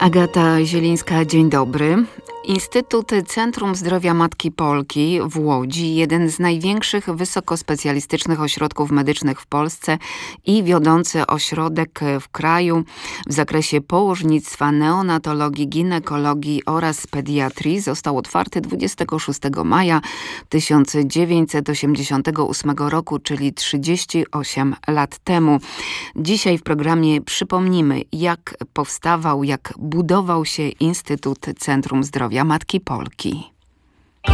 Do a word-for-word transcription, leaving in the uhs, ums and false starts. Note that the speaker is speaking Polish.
Agata Zielińska, dzień dobry. Instytut Centrum Zdrowia Matki Polki w Łodzi, jeden z największych wysokospecjalistycznych ośrodków medycznych w Polsce i wiodący ośrodek w kraju w zakresie położnictwa, neonatologii, ginekologii oraz pediatrii, został otwarty dwudziestego szóstego maja tysiąc dziewięćset osiemdziesiątego ósmego roku, czyli trzydzieści osiem lat temu. Dzisiaj w programie przypomnimy, jak powstawał, jak budował się Instytut Centrum Zdrowia Matki Polki.